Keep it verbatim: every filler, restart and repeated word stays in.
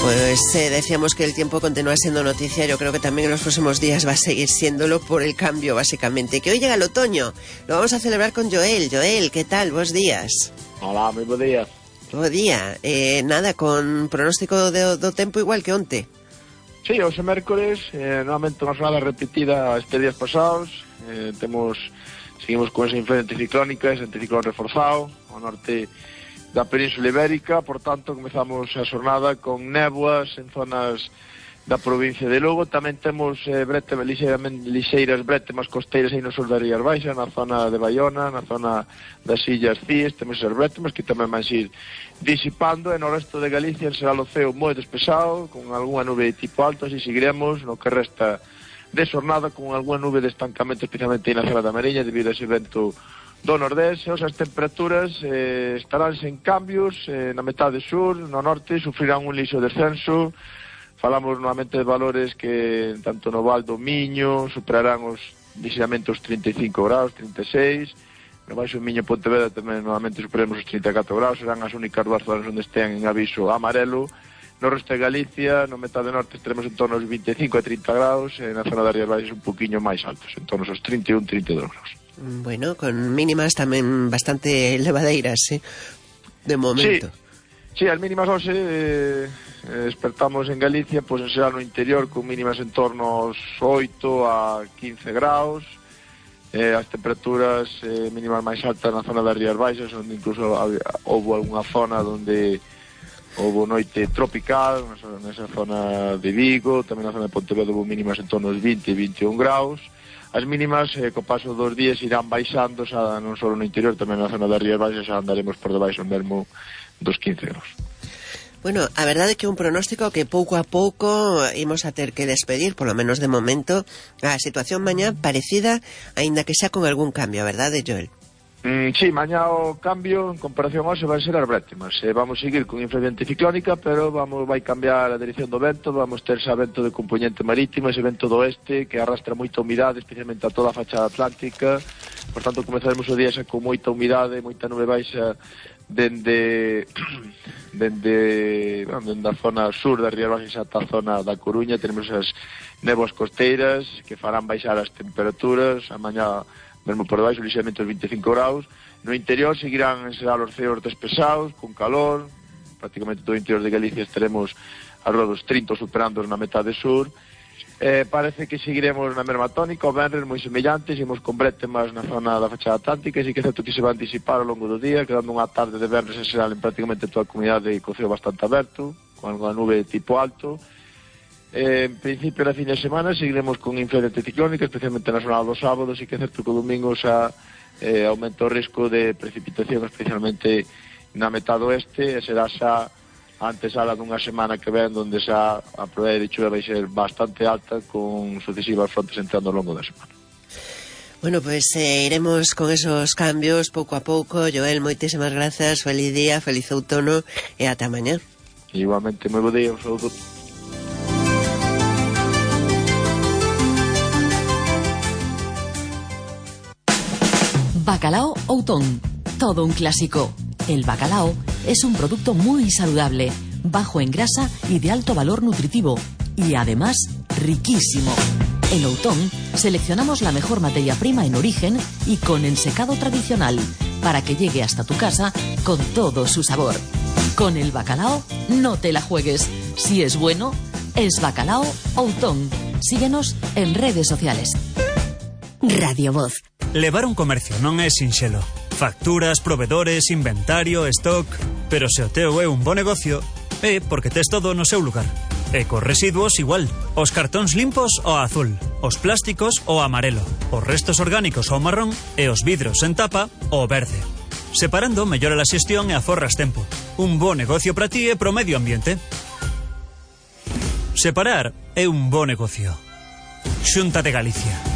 Pues eh, decíamos que el tiempo continúa siendo noticia. Yo creo que también en los próximos días va a seguir siéndolo por el cambio, básicamente. Que hoy llega el otoño. Lo vamos a celebrar con Joel. Joel, ¿qué tal? Buenos días. Hola, moi bo día. Bo día. Eh, nada, con pronóstico de, do tempo igual que onte. Sí, hoxe mércores, eh, novamente unha jornada repetida estes días pasados. Eh, temos, seguimos con esa influencia anticiclónica, ese anticiclón reforzado ao norte da Península Ibérica. Por tanto, comezamos a xornada con néboas en zonas da provincia de Lugo. Tamén temos eh, brete, lixeiramente, lixeiras brétemas costeiras aí no sur das Rías Baixas, na zona de Baiona, na zona das Illas Cíes. Temos esas brétemas que tamén van ir disipando, e no resto de Galicia será o ceo moi despexado, con algunha nube de tipo alto. Así seguiremos no que resta de xornada con algunha nube de estancamento, especialmente na zona da Mariña, debido a ese vento do nordés. As temperaturas eh, estarán sen cambios, eh, na metade sur, no norte sufrirán un lixo descenso. Falamos novamente de valores que tanto no Val do Miño superarán os lixeramente os trinta e cinco graus, trinta e seis. No Baixo Miño e Pontevedra tamén novamente superemos os trinta e catro graus. Serán as únicas dúas zonas onde estean en aviso amarelo. No resto de Galicia, no metade norte, estaremos en torno aos vinte e cinco a trinta graus, e na zona das Rías Baixas un poquinho máis altos, en torno aos trinta e un a trinta e dos graus. Bueno, con mínimas tamén bastante elevadeiras, ¿eh? De momento. Sí, sí, as mínimas hoxe eh, despertamos en Galicia, pois pues, será no interior con mínimas en torno aos oito a quince graus. Eh, as temperaturas eh, mínimas máis altas na zona das Rías Baixas, onde incluso houve algunha zona onde houve noite tropical, nesa zona de Vigo, tamén na zona de Pontevedra houve mínimas en torno aos vinte e vinte e un graus. As mínimas, eh, co paso dos días, irán baixando, xa non só no interior, tamén na zona das Rías Baixas, xa andaremos por debaixo mesmo dos quince graus. Bueno, a verdade é que un pronóstico que pouco a pouco imos a ter que despedir, polo menos de momento, a situación mañá parecida, aínda que xa con algún cambio, a verdade, Joel? Mm, sí, mañá o cambio en comparación a hoxe vai ser as brétemas. Eh, vamos seguir con influencia anticiclónica, pero vamos vai cambiar a dirección do vento. Vamos ter xa vento de componente marítimo, ese vento do oeste que arrastra moita humidade, especialmente a toda a fachada atlántica. Por tanto, comezaremos o día xa con moita humidade, moita nube baixa dende dende, bueno, dende a zona sur da Rías Baixas ata a zona da Coruña. Tenemos as néboas costeiras que farán baixar as temperaturas. A mañá mesmo por debaixo, lixeramente os vinte e cinco graus. No interior seguirán será os ceos despesados, con calor. Prácticamente todo o interior de Galicia estaremos a roda dos trinta, superando na metade sur. Eh, parece que seguiremos na mesma tónica, o venres moi semellantes, seguimos con brétemas na zona da fachada atlántica, e sí que é certo que se van disipar ao longo do día, quedando unha tarde de venres en xeral en prácticamente toda a comunidade co ceo bastante aberto, con unha nube de tipo alto. Eh, en principio, na fin de semana seguiremos con influencia anticiclónica, especialmente na jornada dos sábados, e que é certo que o domingo xa eh, aumenta o risco de precipitación, especialmente na metade oeste, e será xa antes ala dunha semana que ven, onde xa a probabilidade de chuva vai ser bastante alta, con sucesivas frontes entrando ao longo da semana. Bueno, pues eh, iremos con esos cambios pouco a pouco. Joel, moitísimas grazas, feliz día, feliz outono, e ata mañá. Igualmente, moi bo día, un saúdo. Bacalao Outón, todo un clásico. El bacalao es un producto muy saludable, bajo en grasa y de alto valor nutritivo, y además riquísimo. En Outón seleccionamos la mejor materia prima en origen y con ensecado tradicional, para que llegue hasta tu casa con todo su sabor. Con el bacalao no te la juegues. Si es bueno, es Bacalao Outón. Síguenos en redes sociales. Radio Voz. Levar un comercio non é sinxelo. Facturas, proveedores, inventario, stock... Pero se o teu é un bo negocio, é porque tes todo no seu lugar. E cos residuos igual. Os cartóns limpos ao azul, os plásticos ao amarelo, os restos orgánicos ao marrón e os vidros en tapa ao verde. Separando mellora a xestión e aforras tempo. Un bo negocio para ti e pro medio ambiente. Separar é un bo negocio. Xunta de Galicia.